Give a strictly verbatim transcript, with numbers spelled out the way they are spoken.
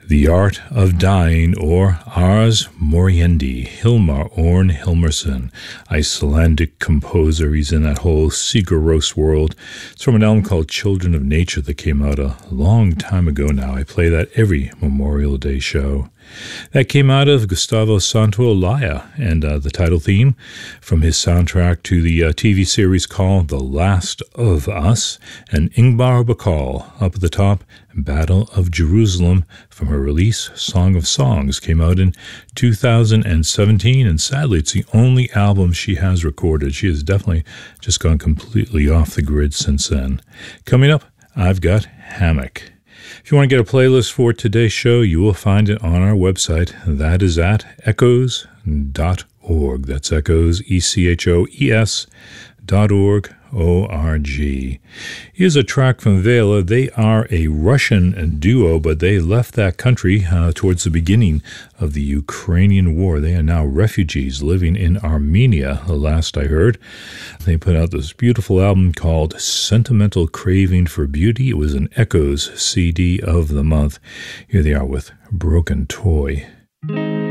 The Art of Dying, or Ars Moriendi, Hilmar Orn Hilmarsson, Icelandic composer. He's in that whole Sigur Rós world. It's from an album called Children of Nature that came out a long time ago now. I play that every Memorial Day show. That came out of Gustavo Santaolalla, and uh, the title theme from his soundtrack to the uh, T V series called The Last of Us, and Ingvar Bakal up at the top, Battle of Jerusalem, from her release Song of Songs, came out in two thousand seventeen, and sadly it's the only album she has recorded. She has definitely just gone completely off the grid since then. Coming up, I've got Hammock. If you want to get a playlist for today's show, you will find it on our website. That is at echoes dot org. That's echoes, E C H O E S dot org, O R G. Here's a track from Vela. They are a Russian duo, but they left that country uh, towards the beginning of the Ukrainian war. They are now refugees living in Armenia, the last I heard. They put out this beautiful album called Sentimental Craving for Beauty. It was an Echoes C D of the month. Here they are with Broken Toy.